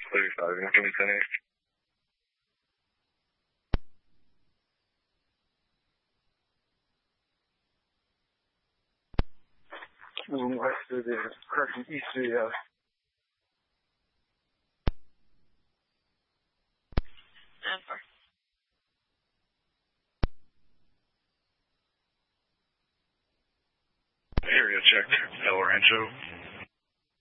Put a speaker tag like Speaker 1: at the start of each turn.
Speaker 1: 35, give me 10 west of the correction, east of the area checked, El Rancho.